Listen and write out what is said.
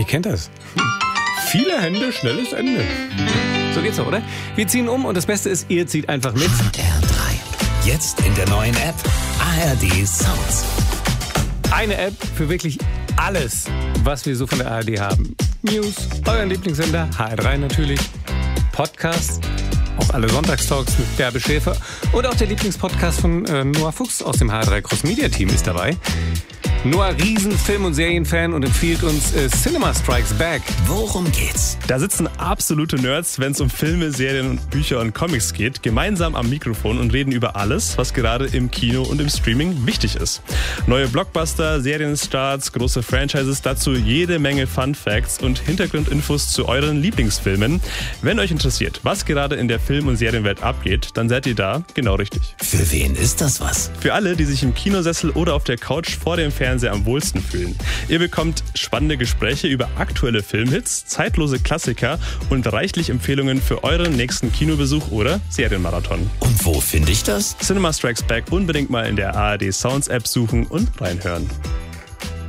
ihr kennt das. Viele Hände, schnelles Ende. So geht's doch, oder? Wir ziehen um und das Beste ist, ihr zieht einfach mit. HR3. Jetzt in der neuen App ARD Sounds. Eine App für wirklich alles, was wir so von der ARD haben. News, euren Lieblingssender, HR3 natürlich, Podcasts, auch alle Sonntagstalks mit Bärbe Schäfer und auch der Lieblingspodcast von Noah Fuchs aus dem HR3 Cross Media Team ist dabei. Noah, Riesenfilm- und Serienfan und empfiehlt uns Cinema Strikes Back. Worum geht's? Da sitzen absolute Nerds, wenn es um Filme, Serien, Bücher und Comics geht, gemeinsam am Mikrofon und reden über alles, was gerade im Kino und im Streaming wichtig ist. Neue Blockbuster, Serienstarts, große Franchises, dazu jede Menge Fun Facts und Hintergrundinfos zu euren Lieblingsfilmen. Wenn euch interessiert, was gerade in der Film- und Serienwelt abgeht, dann seid ihr da genau richtig. Für wen ist das was? Für alle, die sich im Kinosessel oder auf der Couch vor dem Fernseher am wohlsten fühlen. Ihr bekommt spannende Gespräche über aktuelle Filmhits, zeitlose Klassiker und reichlich Empfehlungen für euren nächsten Kinobesuch oder Serienmarathon. Und wo finde ich das? Cinema Strikes Back unbedingt mal in der ARD Sounds App suchen und reinhören.